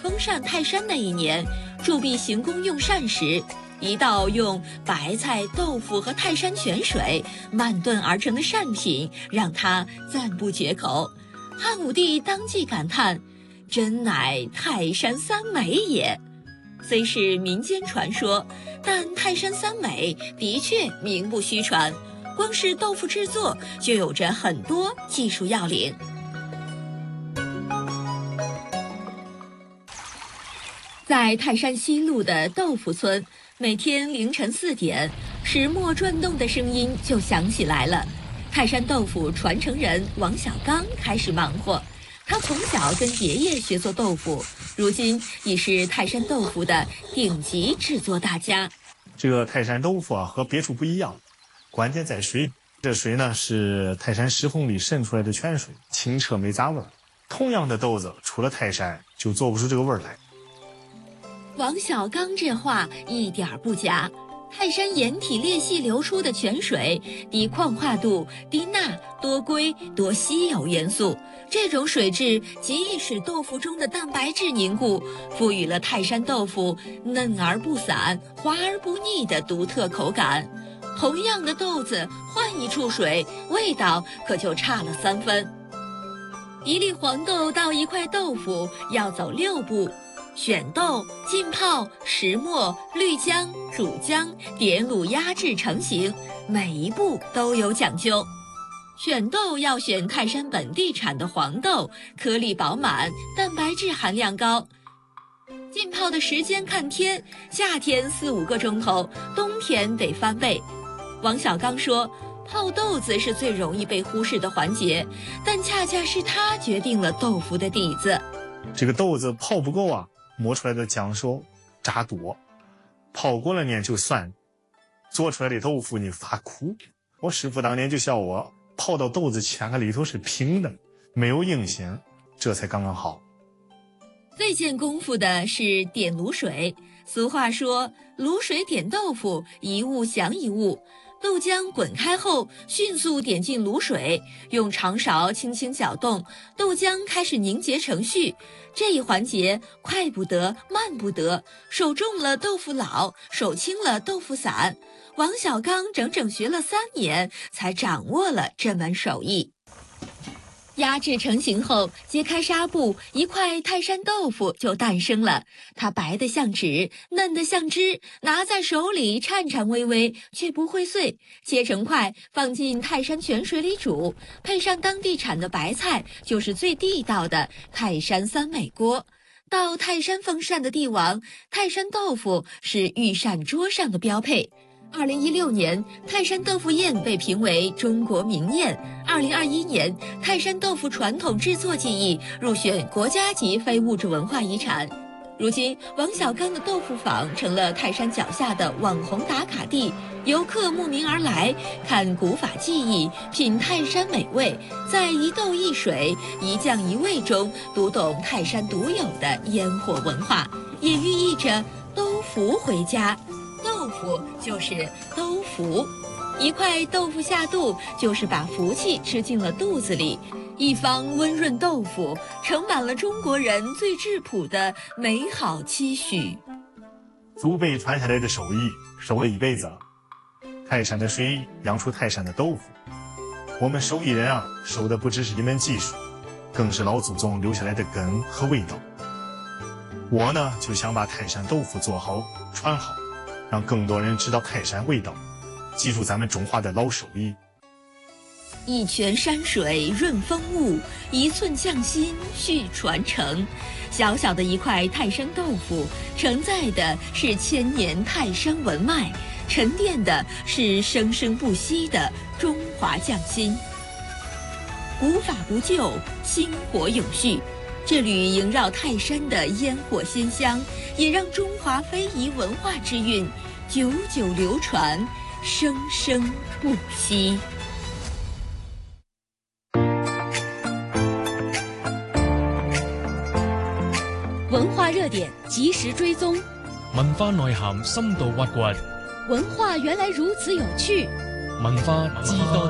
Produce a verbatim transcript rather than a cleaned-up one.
封禅泰山那一年，铸币行宫用膳时，一道用白菜、豆腐和泰山泉水慢炖而成的膳品，让他赞不绝口。汉武帝当即感叹：“真乃泰山三美也。”虽是民间传说，但泰山三美的确名不虚传。光是豆腐制作就有着很多技术要领。在泰山西路的豆腐村，每天凌晨四点，石磨转动的声音就响起来了。泰山豆腐传承人王小刚开始忙活。他从小跟爷爷学做豆腐，如今已是泰山豆腐的顶级制作大家。 这个泰山豆腐啊，和别处不一样，关键在水。这水呢是泰山石缝里渗出来的泉水，清澈没杂味。同样的豆子，除了泰山就做不出这个味儿来。 王小刚这话一点不假。泰山岩体裂隙流出的泉水，低矿化度、低钠、多硅、多稀有元素，这种水质极易使豆腐中的蛋白质凝固，赋予了泰山豆腐嫩而不散、滑而不腻的独特口感。同样的豆子，换一处水，味道可就差了三分。一粒黄豆到一块豆腐要走六步。选豆、浸泡、石磨、滤浆、煮浆、点卤、压制成型，每一步都有讲究。选豆要选泰山本地产的黄豆，颗粒饱满，蛋白质含量高。浸泡的时间看天，夏天四五个钟头，冬天得翻倍。王小刚说，泡豆子是最容易被忽视的环节，但恰恰是它决定了豆腐的底子。 这个豆子泡不够啊，磨出来的浆说渣多，泡过了呢就酸，做出来的豆腐你发苦。我师傅当年就笑我，泡到豆子前个里头是平的，没有硬形，这才刚刚好。 最见功夫的是点卤水。俗话说，卤水点豆腐，一物降一物。豆浆滚开后，迅速点进卤水，用长勺轻轻搅动，豆浆开始凝结成絮。这一环节快不得，慢不得，手重了豆腐老，手轻了豆腐散。王小刚整整学了三年，才掌握了这门手艺。压制成型后，揭开纱布，一块泰山豆腐就诞生了。它白得像纸，嫩得像汁，拿在手里颤颤巍巍，却不会碎。切成块，放进泰山泉水里煮，配上当地产的白菜，就是最地道的泰山三美锅。到泰山封禅的帝王，泰山豆腐是御膳桌上的标配。二零一六年，泰山豆腐宴被评为中国名宴。二零二一年，泰山豆腐传统制作技艺入选国家级非物质文化遗产。如今，王小刚的豆腐坊成了泰山脚下的网红打卡地，游客慕名而来，看古法技艺，品泰山美味，在一豆一水、一酱一味中读懂泰山独有的烟火文化，也寓意着兜福回家。豆腐就是兜福，一块豆腐下肚，就是把福气吃进了肚子里。一方温润豆腐，盛满了中国人最质朴的美好期许。 祖辈传下来的手艺，守了一辈子。泰山的水养出泰山的豆腐，我们手艺人啊，守的不只是一门技术，更是老祖宗留下来的根和味道。我呢，就想把泰山豆腐做好、传好，让更多人知道泰山味道，记住咱们中华的老手艺。 一泉山水润风物，一寸匠心续传承。小小的一块泰山豆腐，承载的是千年泰山文脉，沉淀的是生生不息的中华匠心。古法不旧，薪火永续。这缕萦绕泰山的烟火鲜香，也让中华非遗文化之韵久久流传，生生不息。文化热点及时追踪， 文化內涵深度挖掘， 文化原來如此有趣， 文化知多。